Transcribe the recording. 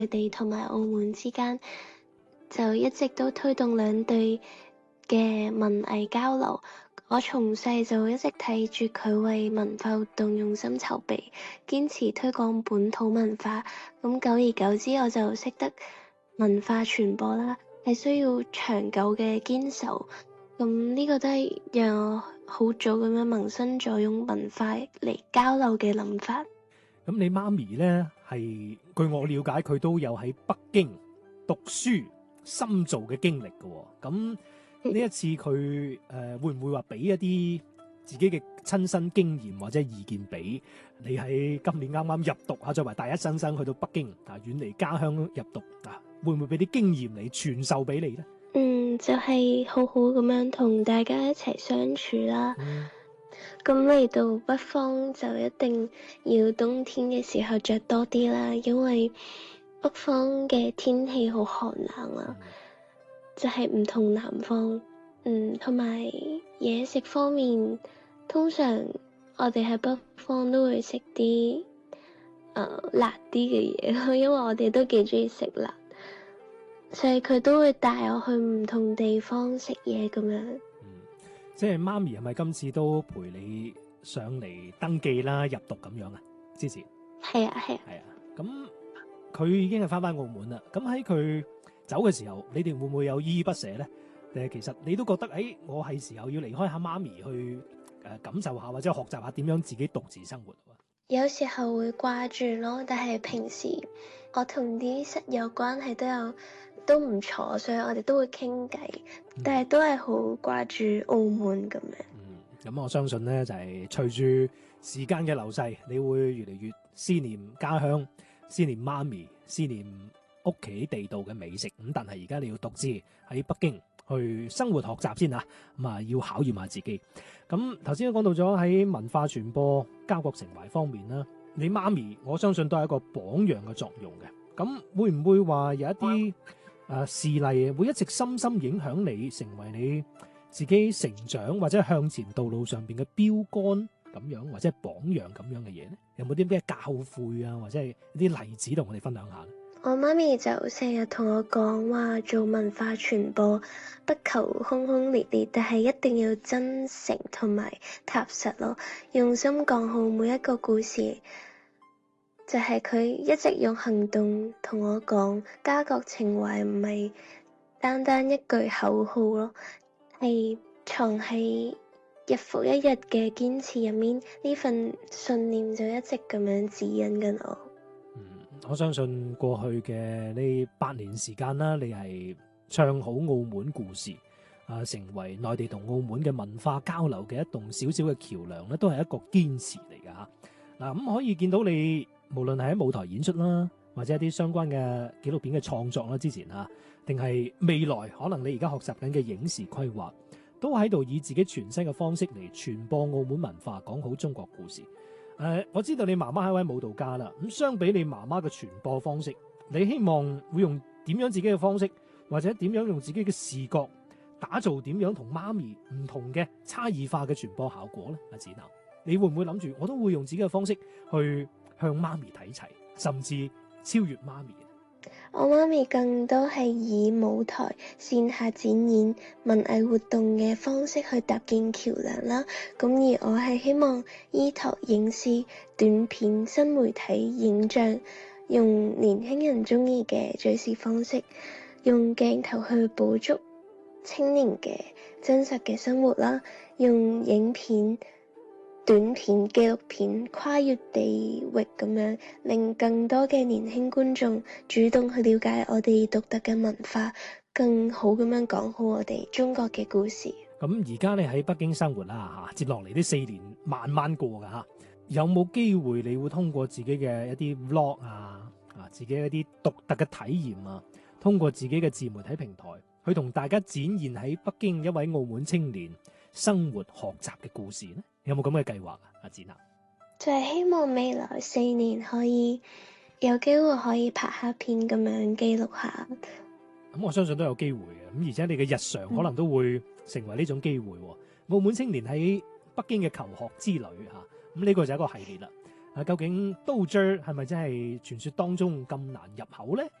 地同埋澳門之間，就一直都推動兩地嘅文藝交流。我從細就一直睇住佢為文化活動用心籌備，堅持推廣本土文化。咁久而久之，我就識得文化傳播啦，係需要長久嘅堅守。咁呢個都係讓我好早咁樣萌生咗用文化嚟交流嘅諗法。 咁你媽咪咧係據我了解，佢都有喺北京讀書深造嘅經歷嘅喎。咁呢一次佢會唔會話俾一啲自己嘅親身經驗或者意見俾你？喺今年啱啱入讀啊，作為大一新生去到北京啊，遠離家鄉入讀啊，會唔會俾啲經驗你傳授俾你咧？ 就係好好咁樣同大家一齊相處啦。咁嚟到北方就一定要冬天嘅時候着多啲啦，因為北方嘅天氣好寒冷啦，就係唔同南方。同埋嘢食方面，通常我哋喺北方都會食啲辣啲嘅嘢，因為我哋都幾中意食辣，所以佢都會帶我去唔同地方食嘢咁樣。 即係媽咪係咪今次都陪你上嚟登記啦、入讀咁樣啊？之前係啊。 咁佢已經係翻澳門啦。咁喺佢走嘅時候，你哋會唔會有依依不捨咧？其實你都覺得我係時候要離開下媽咪去感受下或者學習下點樣自己獨自生活。 有時候會掛住咯，但係平時我同啲室友關係都唔錯，所以我哋都會傾偈，但係都係好掛住澳門咁樣。 咁我相信咧就係隨住時間嘅流逝，你會越嚟越思念家鄉，思念媽咪，思念屋企地道嘅美食。咁但係而家你要獨自喺北京去生活學習先啊，咁啊要考驗下自己。咁頭先都講到咗喺文化傳播、家國情懷方面啦，你媽咪我相信都係一個榜樣嘅作用嘅。咁會唔會話有一啲事例會一直深深影響你，成為你自己成長或者向前道路上邊嘅標杆咁樣，或者係榜樣咁樣嘅嘢咧？有冇啲咩教誨啊，或者係一啲例子同我哋分享下咧？ 我媽咪就成日同我講話，做文化傳播不求轟轟烈烈，但係一定要真誠同埋踏實咯，用心講好每一個故事。就係佢一直用行動同我講，家國情懷唔係單單一句口號咯，係藏喺日復一日嘅堅持入面，呢份信念就一直咁樣指引緊我。 我相信過去嘅呢8年時間啦，你係唱好澳門故事成為內地同澳門嘅文化交流嘅一棟小小嘅橋梁咧，都係一個堅持嚟㗎嚇。咁可以見到你無論係喺舞台演出啦，或者一啲相關嘅紀錄片嘅創作啦，之前定係未來可能你而家學習緊嘅影視規劃，都喺度以自己全新嘅方式嚟傳播澳門文化，講好中國故事。我知道你媽媽係一位舞蹈家啦，咁相比你媽媽嘅傳播方式，你希望會用點樣自己嘅方式，或者點樣用自己嘅視覺打造點樣同媽咪唔同嘅差異化嘅傳播效果咧？阿子娜，你會唔會諗住我都會用自己嘅方式去向媽咪睇齊，甚至超越媽咪？ 我媽咪更多係以舞台、線下展演、文藝活動嘅方式去搭建橋樑啦。咁而我係希望依託影視、短片、新媒體、影像，用年輕人鍾意嘅敘事方式，用鏡頭去捕捉青年嘅真實嘅生活啦，用影片、短片、紀錄片跨越地域咁樣，令更多嘅年輕觀眾主動去了解我哋獨特嘅文化，更好咁樣講好我哋中國嘅故事。 咁而家你喺北京生活啦嚇，接落嚟呢4年慢慢過㗎嚇，有冇機會你會通過自己嘅一啲 vlog 自己一啲獨特嘅體驗通過自己嘅自媒體平台去同大家展現喺北京一位澳門青年生活學習嘅故事呢？有冇咁嘅計劃啊？阿展娜， 就係希望未來4年可以有機會可以拍下片咁樣記錄下。 咁我相信都有機會嘅，咁而且你嘅日常可能都會成為呢種機會。澳門青年喺北京嘅求學之旅咁呢個就係一個系列啦。 究竟刀削係咪真係傳說當中咁難入口呢？